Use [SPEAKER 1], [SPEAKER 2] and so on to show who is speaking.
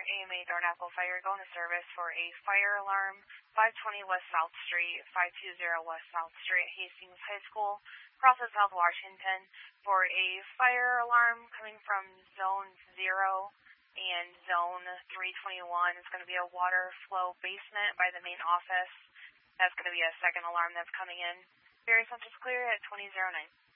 [SPEAKER 1] AMA Darnacle Fire, going to service for a fire alarm, 520 West South Street, 520 West South Street, Hastings High School, Crossroads, South Washington, for a fire alarm coming from Zone 0 and Zone 321. It's going to be a water flow basement by the main office. That's going to be a second alarm that's coming in. Various centers clear at 2009.